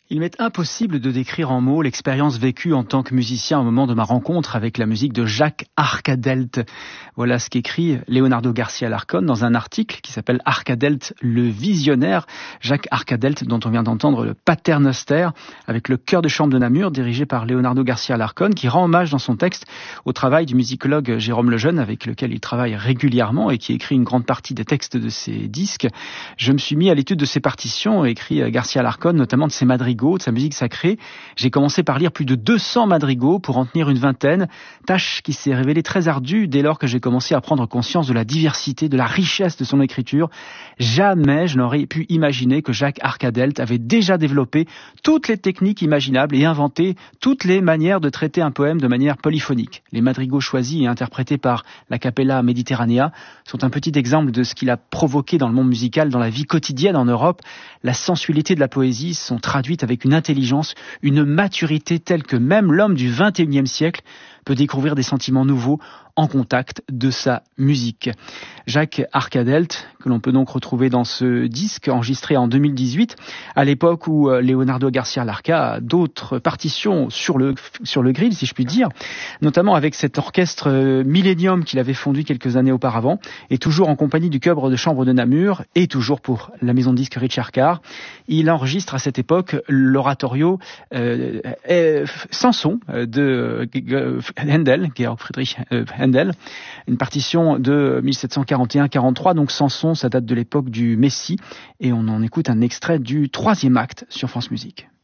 Il m'est impossible de décrire en mots l'expérience vécue en tant que musicien au moment de ma rencontre avec la musique de Jacques Arcadelt. Voilà ce qu'écrit Leonardo García Larcón dans un article qui s'appelle Arcadelt le visionnaire. Jacques Arcadelt, dont on vient d'entendre le Paternoster, avec le chœur de chambre de Namur, dirigé par Leonardo García Larcón, qui rend hommage dans son texte au travail du musicologue Jérôme Lejeune, avec lequel il travaille régulièrement et qui écrit une grande partie des textes de ses disques. Je me suis mis à l'étude de ses partitions, écrit García Larcón, notamment de ses madrigaux, de sa musique sacrée. J'ai commencé par lire plus de 200 madrigaux pour en tenir une vingtaine, tâche qui s'est révélée très ardue dès lors que j'ai commencé à prendre conscience de la diversité, de la richesse de son écriture. Jamais je n'aurais pu imaginer que Jacques Arcadelt avait déjà développé toutes les techniques imaginables et inventé toutes les manières de traiter un poème de manière polyphonique. Les madrigaux choisis et interprétés par la Capella Mediterranea sont un petit exemple de ce qu'il a provoqué dans le monde musical, dans la vie quotidienne en Europe. La sensualité de la poésie sont traduites avec une intelligence, une maturité telle que même l'homme du XXIe siècle peut découvrir des sentiments nouveaux en contact de sa musique. Jacques Arcadelt, que l'on peut donc retrouver dans ce disque enregistré en 2018, à l'époque où Leonardo García Larcón a d'autres partitions sur le grill, si je puis dire, notamment avec cet orchestre Millennium qu'il avait fondu quelques années auparavant, et toujours en compagnie du chœur de chambre de Namur, et toujours pour la maison de disque Richard Carr. Il enregistre à cette époque l'oratorio Samson de Handel, Georg Friedrich Handel, une partition de 1741-43, donc Samson, ça date de l'époque du Messie, et on en écoute un extrait du 3e acte sur France Musique.